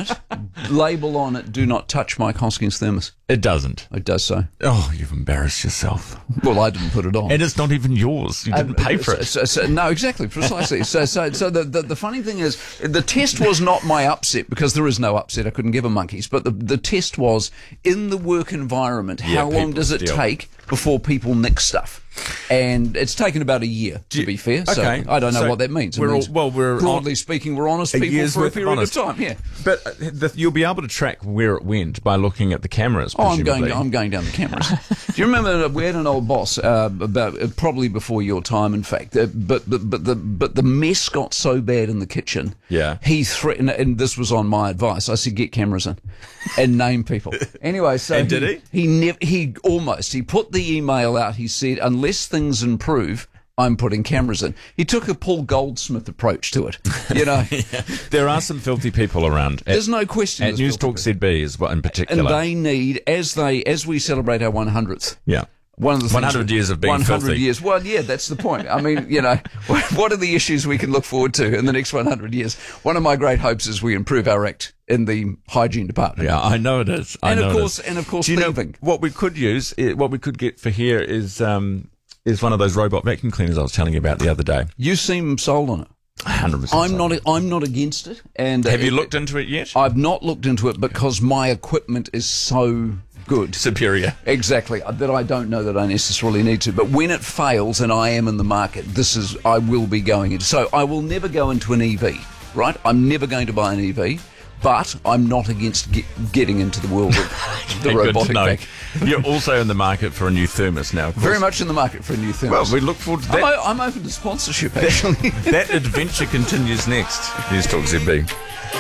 it, do not touch Mike Hoskins' thermos. It doesn't. It does so. Oh, you've embarrassed yourself. Well, I didn't put it on. And it's not even yours. You didn't pay for it. No, exactly, precisely. So the funny thing is, the test was not my upset, because there is no upset. I couldn't give a monkeys. But the test was, in the work environment, how long does it take before people nick stuff? And it's taken about a year, to be fair. So okay. I don't know what that means. Broadly speaking, we're honest people for a period of time. Yeah, but you'll be able to track where it went by looking at the cameras. I'm going down the cameras. Do you remember we had an old boss about probably before your time, in fact. But the mess got so bad in the kitchen. Yeah, he threatened, and this was on my advice. I said, get cameras in and name people. Anyway, so and did he? He put the email out. He said, unless things improve, I'm putting cameras in. He took a Paul Goldsmith approach to it. You know, there are some filthy people around. There's no question. At News Talk ZB is what in particular, and they need as we celebrate our 100th. Yeah. One of the 100 years of being 100 filthy. Years. Well, yeah, that's the point. I mean, you know, what are the issues we can look forward to in the next 100 years? One of my great hopes is we improve our act in the hygiene department. Yeah, I know it is. And of course, thieving. What we could use, what we could get for here is one of those robot vacuum cleaners I was telling you about the other day. You seem sold on it. 100%. I'm not against it. And have you looked into it yet? I've not looked into it because my equipment is so good. Superior. Exactly. That I don't know that I necessarily need to. But when it fails and I am in the market, I will be going into. So I will never go into an EV, right? I'm never going to buy an EV. But I'm not against getting into the world of the robotic vac. You're also in the market for a new thermos now. Very much in the market for a new thermos. Well, we look forward to that. I'm open to sponsorship, actually. That adventure continues next. News Talk ZB.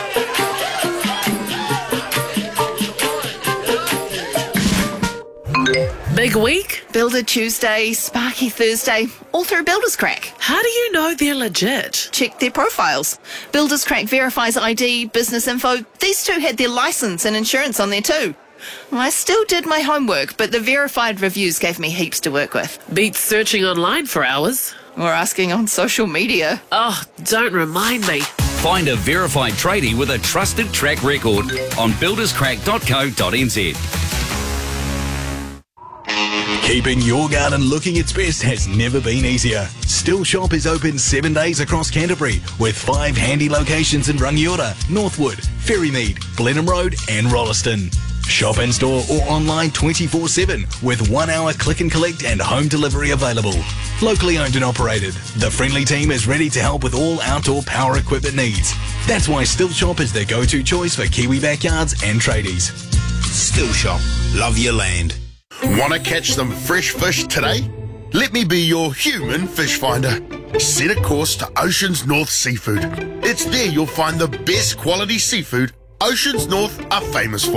Big week? Builder Tuesday, Sparky Thursday, all through Builders Crack. How do you know they're legit? Check their profiles. Builders Crack verifies ID, business info. These two had their license and insurance on there too. I still did my homework, but the verified reviews gave me heaps to work with. Beats searching online for hours. Or asking on social media. Oh, don't remind me. Find a verified tradie with a trusted track record on builderscrack.co.nz. Keeping your garden looking its best has never been easier. Still Shop is open 7 days across Canterbury with 5 handy locations in Rangiora, Northwood, Ferrymead, Blenheim Road and Rolleston. Shop in store or online 24/7 with 1 hour click and collect and home delivery available. Locally owned and operated, the friendly team is ready to help with all outdoor power equipment needs. That's why Still Shop is the go-to choice for Kiwi backyards and tradies. Still Shop. Love your land. Want to catch some fresh fish today? Let me be your human fish finder. Set a course to Oceans North Seafood. It's there you'll find the best quality seafood Oceans North are famous for.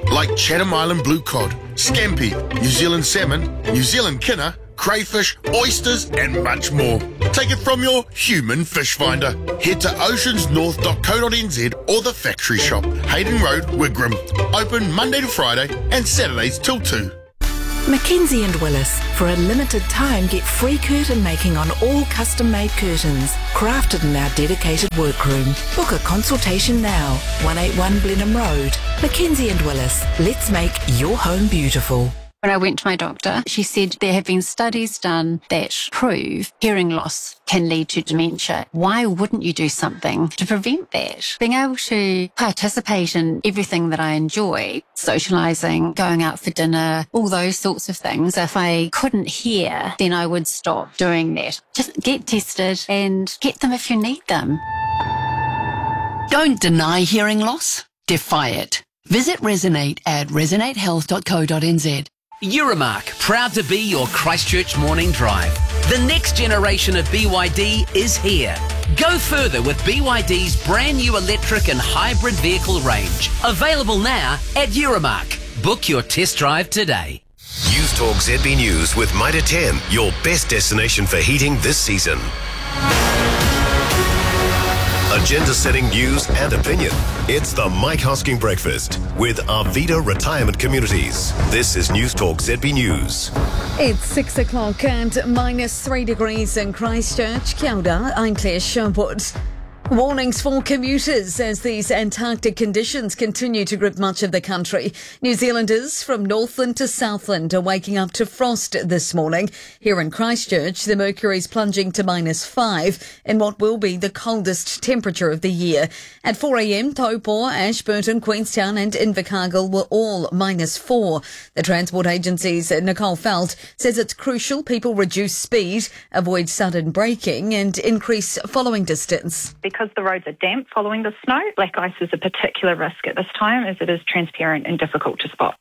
like Chatham Island blue cod, scampi, New Zealand salmon, New Zealand kinner, crayfish, oysters and much more. Take it from your human fish finder. Head to oceansnorth.co.nz or the factory shop, Hayden Road, Wigram. Open Monday to Friday and Saturdays till 2. Mackenzie and Willis. For a limited time, get free curtain making on all custom-made curtains, crafted in our dedicated workroom. Book a consultation now. 181 Blenheim Road. Mackenzie and Willis. Let's make your home beautiful. When I went to my doctor, she said there have been studies done that prove hearing loss can lead to dementia. Why wouldn't you do something to prevent that? Being able to participate in everything that I enjoy, socialising, going out for dinner, all those sorts of things. If I couldn't hear, then I would stop doing that. Just get tested and get them if you need them. Don't deny hearing loss. Defy it. Visit Resonate at resonatehealth.co.nz. Euromark, proud to be your Christchurch morning drive. The next generation of BYD is here. Go further with BYD's brand new electric and hybrid vehicle range. Available now at Euromark. Book your test drive today. News Talk ZB News with Mitre 10, your best destination for heating this season. Agenda-setting news and opinion. It's the Mike Hosking Breakfast with Arvida Retirement Communities. This is News Talk ZB News. It's 6 o'clock and minus 3 degrees in Christchurch. Kia ora, I'm Claire Sherwood. Warnings for commuters as these Antarctic conditions continue to grip much of the country. New Zealanders from Northland to Southland are waking up to frost this morning. Here in Christchurch, the mercury's plunging to -5 in what will be the coldest temperature of the year. At 4 a.m, Taupo, Ashburton, Queenstown and Invercargill were all -4. The Transport Agency's Nicole Felt says it's crucial people reduce speed, avoid sudden braking and increase following distance. Because the roads are damp following the snow, black ice is a particular risk at this time as it is transparent and difficult to spot.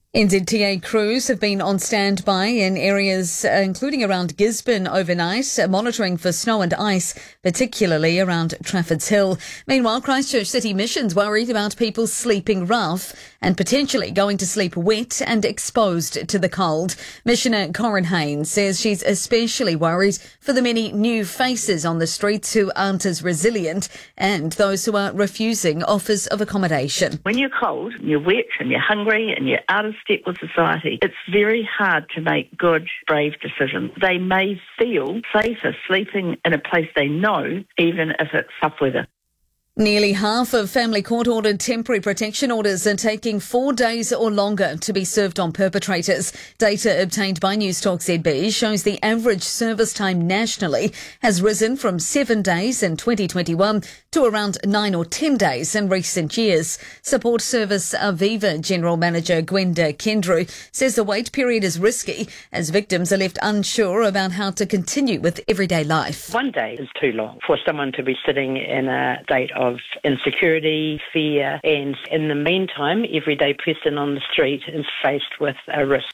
NZTA crews have been on standby in areas including around Gisborne overnight, monitoring for snow and ice, particularly around Trafford's Hill. Meanwhile, Christchurch City Mission's worried about people sleeping rough and potentially going to sleep wet and exposed to the cold. Missioner Corin Haynes says she's especially worried for the many new faces on the streets who aren't as resilient and those who are refusing offers of accommodation. When you're cold, you're wet and you're hungry and you're out of step with society, it's very hard to make good, brave decisions. They may feel safer sleeping in a place they know, even if it's tough weather. Nearly half of family court-ordered temporary protection orders are taking 4 days or longer to be served on perpetrators. Data obtained by News Talk ZB shows the average service time nationally has risen from 7 days in 2021 to around 9 or 10 days in recent years. Support Service Aviva General Manager Gwenda Kendrew says the wait period is risky as victims are left unsure about how to continue with everyday life. 1 day is too long for someone to be sitting in a state of insecurity, fear, and in the meantime, everyday person on the street is faced with a risk.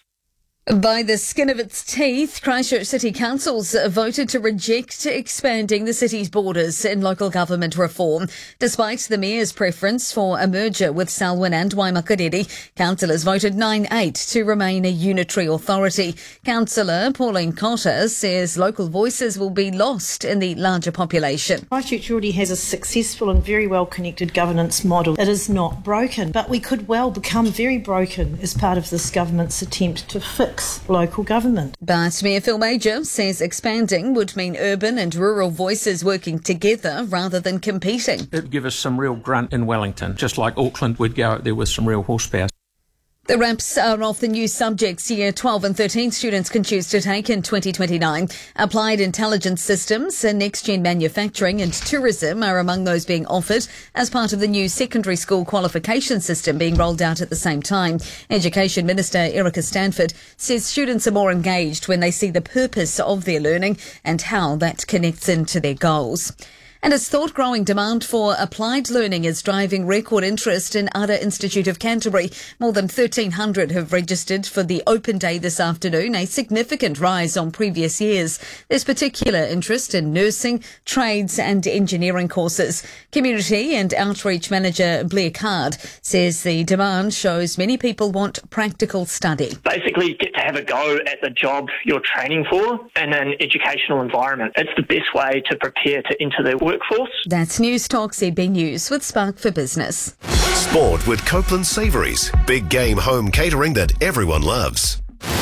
By the skin of its teeth, Christchurch City Council's voted to reject expanding the city's borders in local government reform. Despite the Mayor's preference for a merger with Selwyn and Waimakariri, councillors voted 9-8 to remain a unitary authority. Councillor Pauline Cotter says local voices will be lost in the larger population. Christchurch already has a successful and very well connected governance model. It is not broken, but we could well become very broken as part of this government's attempt to fix local government. But Mayor Phil Major says expanding would mean urban and rural voices working together rather than competing. It'd give us some real grunt in Wellington. Just like Auckland, we'd go out there with some real horsepower. The ramps are of the new subjects Year 12 and 13 students can choose to take in 2029. Applied Intelligence Systems, Next-Gen Manufacturing and Tourism are among those being offered as part of the new secondary school qualification system being rolled out at the same time. Education Minister Erica Stanford says students are more engaged when they see the purpose of their learning and how that connects into their goals. And as thought-growing demand for applied learning is driving record interest in Ara Institute of Canterbury, more than 1,300 have registered for the Open Day this afternoon, a significant rise on previous years. There's particular interest in nursing, trades and engineering courses. Community and Outreach Manager Blair Card says the demand shows many people want practical study. Basically, you get to have a go at the job you're training for in an educational environment. It's the best way to prepare to enter the workforce. That's News Talk ZB News with Spark for Business. Sport with Copeland Savouries. Big game home catering that everyone loves.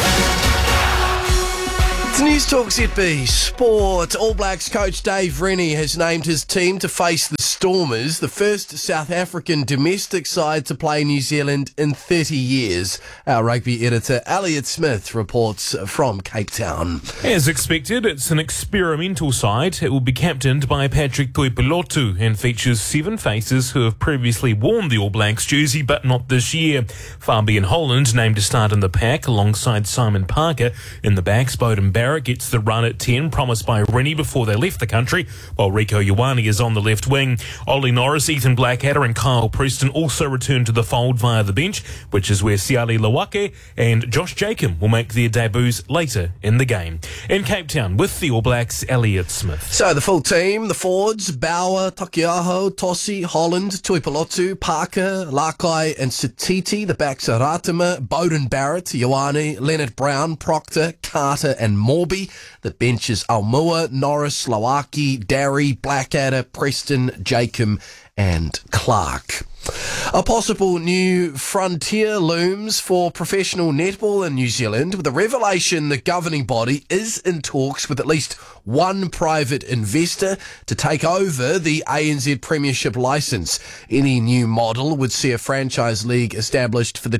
It's News Talk ZB Sport. All Blacks coach Dave Rennie has named his team to face the Stormers, the first South African domestic side to play New Zealand in 30 years. Our rugby editor Elliot Smith reports from Cape Town. As expected, it's an experimental side. It will be captained by Patrick Tuipulotu and features 7 faces who have previously worn the All Blacks jersey, but not this year. Fabian Holland named to start in the pack alongside Simon Parker. In the backs, Beauden Barrett gets the run at 10 promised by Rennie before they left the country, while Rico Ioane is on the left wing. Ollie Norris, Ethan Blackadder and Kyle Preston also return to the fold via the bench, which is where Siali Lawake and Josh Jacob will make their debuts later in the game. In Cape Town, with the All Blacks, Elliot Smith. So the full team, the forwards, Bauer, Takiaho, Tossi, Holland, Tuipulotu, Parker, Lakai and Satiti. The backs are Ratama, Beauden Barrett, Ioane, Leonard Brown, Proctor, Carter and Morby. The bench is Aumua, Norris, Lawaki, Darry, Blackadder, Preston, Jacob and Clark. A possible new frontier looms for professional netball in New Zealand, with the revelation the governing body is in talks with at least one private investor to take over the ANZ Premiership licence. Any new model would see a franchise league established for the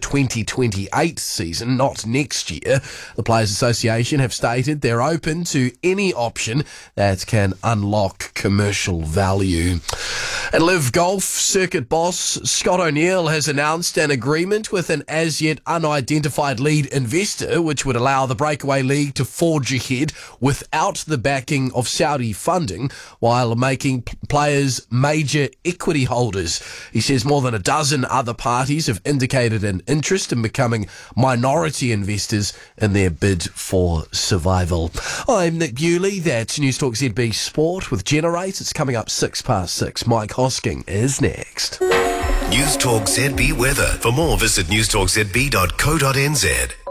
2028 season, not next year. The Players Association have stated they're open to any option that can unlock commercial value. And Live Golf circuit boss Scott O'Neill has announced an agreement with an as-yet unidentified lead investor, which would allow the breakaway league to forge ahead without the backing of Saudi funding, while making players major equity holders. He says more than a dozen other parties have indicated an interest in becoming minority investors in their bid for survival. I'm Nick Bewley. That's News Talk ZB Sport with Generate. It's coming up 6:06. Mike Hosking is next. News Talk ZB weather. For more, visit newstalkzb.co.nz.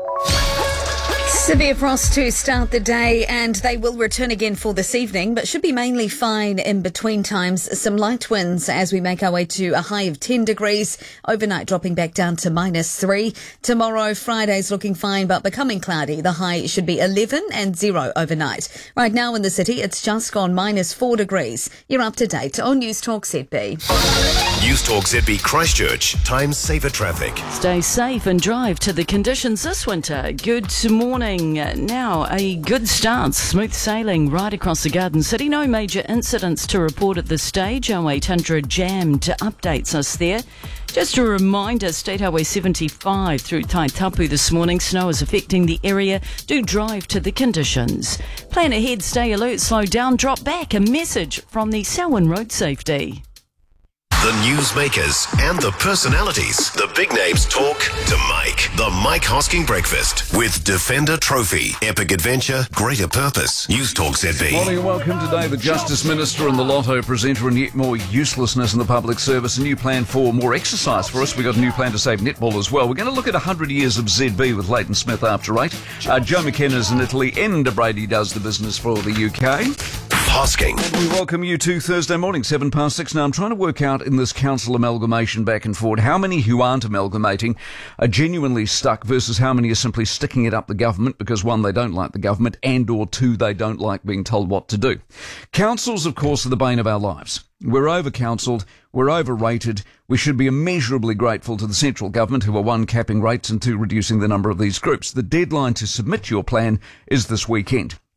Severe frost to start the day, and they will return again for this evening, but should be mainly fine in between times. Some light winds as we make our way to a high of 10 degrees. Overnight dropping back down to -3. Tomorrow, Friday's looking fine but becoming cloudy. The high should be 11 and 0 overnight. Right now in the city, it's just gone -4 degrees. You're up to date on News Talk ZB. News Talk ZB Christchurch. Time saver traffic. Stay safe and drive to the conditions this winter. Good morning. Now, a good start. Smooth sailing right across the Garden City. No major incidents to report at this stage. 0800 Jammed updates us there. Just a reminder, State Highway 75 through Taitapu this morning. Snow is affecting the area. Do drive to the conditions. Plan ahead, stay alert, slow down, drop back. A message from the Selwyn Road Safety. The newsmakers and the personalities. The big names talk to Mike. The Mike Hosking Breakfast with Defender Trophy. Epic adventure, greater purpose. News Talk ZB. Morning and welcome today. The Justice Minister and the Lotto presenter, and yet more uselessness in the public service. A new plan for more exercise for us. We've got a new plan to save netball as well. We're going to look at 100 years of ZB with Leighton Smith after 8. Joe McKenna's in Italy. Enda Brady does the business for the UK. Hosking. And we welcome you to Thursday morning, 6:07. Now, I'm trying to work out in this council amalgamation back and forward how many who aren't amalgamating are genuinely stuck versus how many are simply sticking it up the government because, one, they don't like the government, and or two, they don't like being told what to do. Councils, of course, are the bane of our lives. We're over-councilled, we're overrated. We should be immeasurably grateful to the central government, who are, one, capping rates and two, reducing the number of these groups. The deadline to submit your plan is this weekend.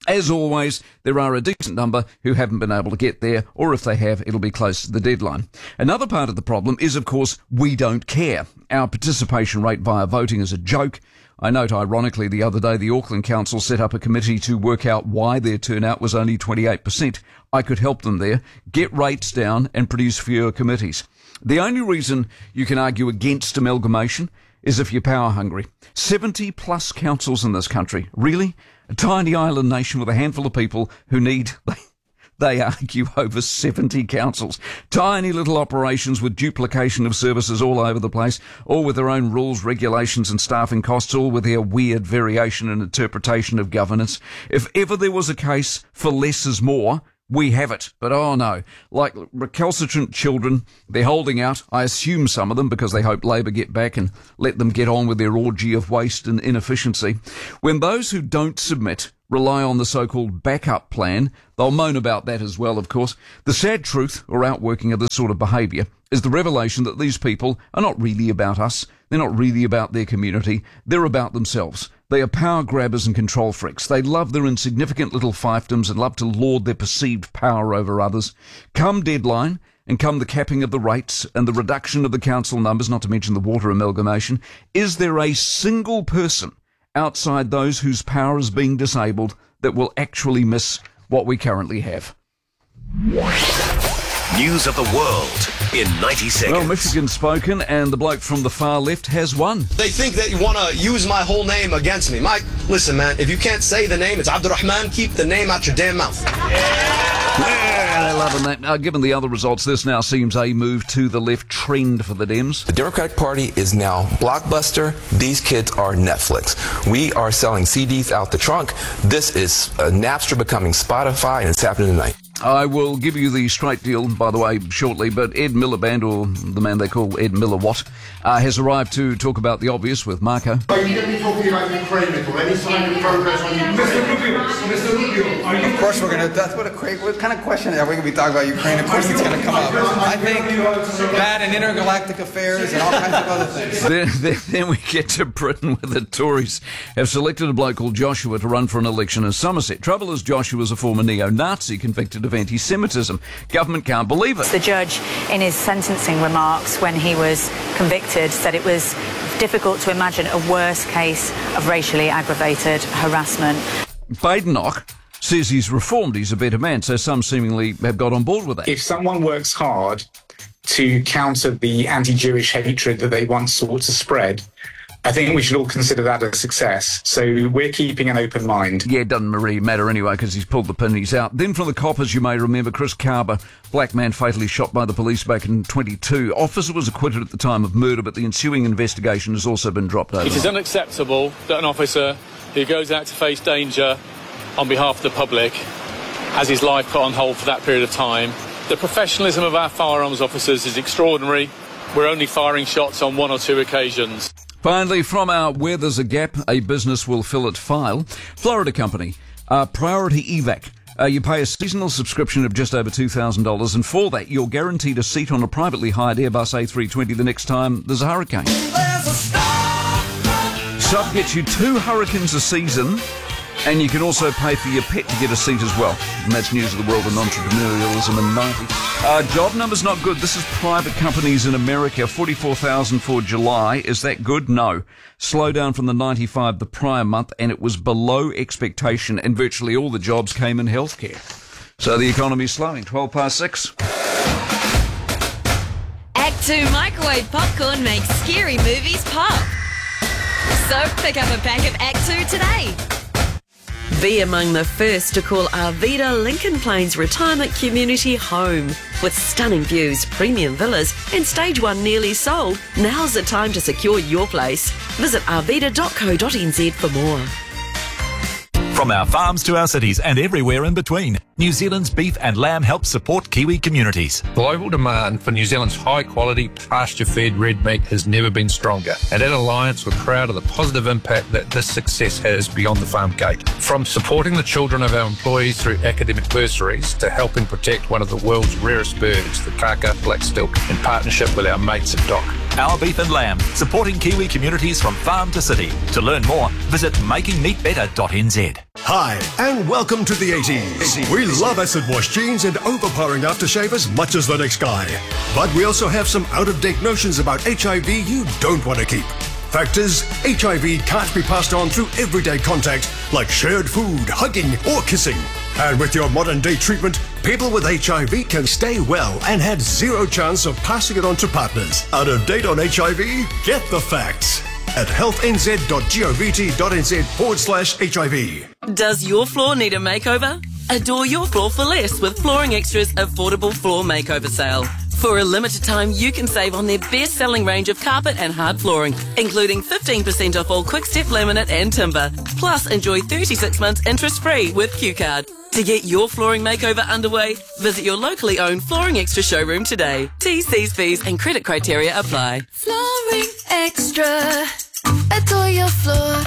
As always, there are a decent number who haven't been able to get there, or if they have, it'll be close to the deadline. Another part of the problem is, of course, we don't care. Our participation rate via voting is a joke. I note, ironically, the other day the Auckland Council set up a committee to work out why their turnout was only 28%. I could help them there. Get rates down and produce fewer committees. The only reason you can argue against amalgamation is if you're power hungry. 70 plus councils in this country. Really? A tiny island nation with a handful of people who need... They argue over 70 councils. Tiny little operations with duplication of services all over the place, all with their own rules, regulations and staffing costs, all with their weird variation and interpretation of governance. If ever there was a case for less is more, we have it. But oh no, like recalcitrant children, they're holding out. I assume some of them because they hope Labor get back and let them get on with their orgy of waste and inefficiency. When those who don't submit rely on the so-called backup plan, they'll moan about that as well, of course. The sad truth, or outworking of this sort of behaviour, is the revelation that these people are not really about us. They're not really about their community. They're about themselves. They are power grabbers and control freaks. They love their insignificant little fiefdoms and love to lord their perceived power over others. Come deadline, and come the capping of the rates and the reduction of the council numbers, not to mention the water amalgamation, is there a single person outside those whose power is being disabled that will actually miss what we currently have? News of the world in 90 seconds. Well, Michigan's spoken, and the bloke from the far left has won. They think that you want to use my whole name against me. Mike, listen, man, if you can't say the name, it's Abdurrahman, keep the name out your damn mouth. Yeah, they're loving that. Given the other results, this now seems a move to the left trend for the Dems. The Democratic Party is now Blockbuster. These kids are Netflix. We are selling CDs out the trunk. This is Napster becoming Spotify, and it's happening tonight. I will give you the straight deal, by the way, shortly, but Ed Miliband, or the man they call Ed Milliwatt, has arrived to talk about the obvious with Marco. Are you going to be talking about Ukraine at all? Any sign of progress on Ukraine? Mr. Rubio, are you... Of course we're going to... That's what kind of question are we going to be talking about Ukraine? Of course it's going to come up. I think that and intergalactic affairs and all kinds of other things. Then we get to Britain, where the Tories have selected a bloke called Joshua to run for an election in Somerset. Trouble is, Joshua's a former neo-Nazi convicted of anti-Semitism. Government can't believe it. The judge, in his sentencing remarks when he was convicted, said it was difficult to imagine a worse case of racially aggravated harassment. Badenoch says he's reformed, he's a better man, so some seemingly have got on board with that. If someone works hard to counter the anti-Jewish hatred that they once sought to spread, I think we should all consider that a success. So we're keeping an open mind. Yeah, it doesn't really matter anyway because he's pulled the pennies out. Then from the coppers, you may remember Chris Carber, black man fatally shot by the police back in 22. Officer was acquitted at the time of murder, but the ensuing investigation has also been dropped over. It is unacceptable that an officer who goes out to face danger on behalf of the public has his life put on hold for that period of time. The professionalism of our firearms officers is extraordinary. We're only firing shots on 1 or 2 occasions. Finally, from our Where There's a Gap, a business will fill it file, Florida company, Priority Evac. You pay a seasonal subscription of just over $2,000, and for that, you're guaranteed a seat on a privately hired Airbus A320 the next time there's a hurricane. Sub gets you 2 hurricanes a season, and you can also pay for your pet to get a seat as well. And that's news of the world and entrepreneurialism in 90. Job numbers not good. This is private companies in America. 44,000 for July. Is that good? No. Slowdown from the 95 the prior month, and it was below expectation, and virtually all the jobs came in healthcare. So the economy's slowing. 6:12. Act 2 microwave popcorn makes scary movies pop. So pick up a pack of Act 2 today. Be among the first to call Arvida Lincoln Plains Retirement Community home. With stunning views, premium villas and Stage 1 nearly sold, now's the time to secure your place. Visit arvida.co.nz for more. From our farms to our cities and everywhere in between, New Zealand's beef and lamb helps support Kiwi communities. Global demand for New Zealand's high-quality, pasture-fed red meat has never been stronger. And at Alliance, we're proud of the positive impact that this success has beyond the farm gate. From supporting the children of our employees through academic bursaries to helping protect one of the world's rarest birds, the kaka black stilt, in partnership with our mates at DOC. Our Beef and Lamb, supporting Kiwi communities from farm to city. To learn more, visit makingmeatbetter.nz. Hi, and welcome to the 80s. We love acid wash jeans and overpowering aftershave as much as the next guy. But we also have some out-of-date notions about HIV you don't want to keep. Fact is, HIV can't be passed on through everyday contact like shared food, hugging or kissing. And with your modern day treatment, people with HIV can stay well and had zero chance of passing it on to partners. Out of date on HIV? Get the facts at healthnz.gov.nz/HIV. Does your floor need a makeover? Adore your floor for less with Flooring Extra's affordable floor makeover sale. For a limited time, you can save on their best-selling range of carpet and hard flooring, including 15% off all Quick-Step laminate and timber. Plus, enjoy 36 months interest-free with Q-Card. To get your flooring makeover underway, visit your locally owned Flooring Extra showroom today. T's, C's, fees and credit criteria apply. Flooring Extra. Adore your floor.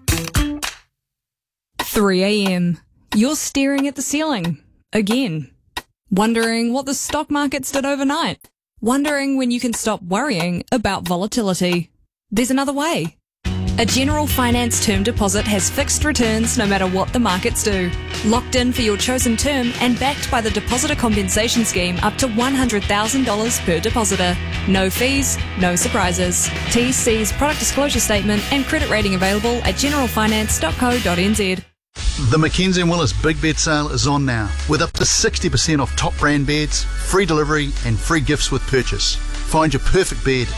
3 a.m. You're staring at the ceiling. Again. Wondering what the stock markets did overnight. Wondering when you can stop worrying about volatility. There's another way. A General Finance term deposit has fixed returns no matter what the markets do. Locked in for your chosen term and backed by the Depositor Compensation Scheme up to $100,000 per depositor. No fees, no surprises. TC's product disclosure statement and credit rating available at generalfinance.co.nz. The Mackenzie & Willis Big Bed Sale is on now, with up to 60% off top brand beds, free delivery and free gifts with purchase. Find your perfect bed